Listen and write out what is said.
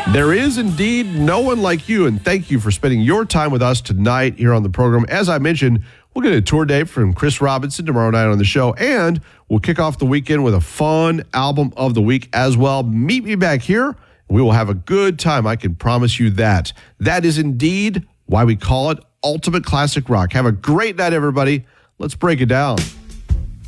There is indeed no one like you, and thank you for spending your time with us tonight here on the program. As I mentioned, we'll get a tour date from Chris Robinson tomorrow night on the show, and we'll kick off the weekend with a fun album of the week as well. Meet me back here. We will have a good time. I can promise you that. That is indeed why we call it Ultimate Classic Rock. Have a great night, everybody. Let's break it down.